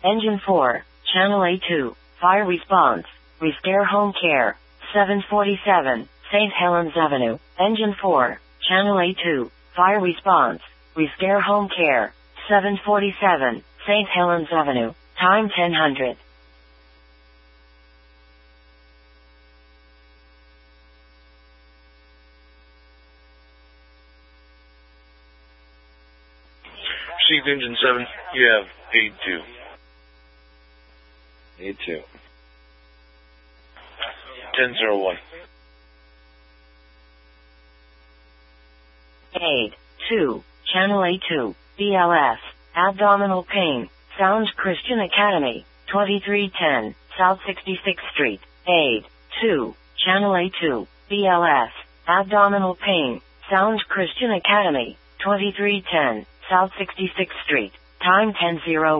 Engine 4, Channel A2, Fire Response, Restare Home Care, 747, St. Helens Avenue. Engine 4, Channel A2, Fire Response, Restare Home Care, 747, St. Helens Avenue. Time 1000. Received Engine 7, you have A2. A2. 1001. Aid 2, Channel A2, BLS, Abdominal Pain, Sound Christian Academy, 2310, South 66th Street. Aid 2, Channel A2, BLS, Abdominal Pain, Sound Christian Academy, 2310, South 66th Street. Time 10:01.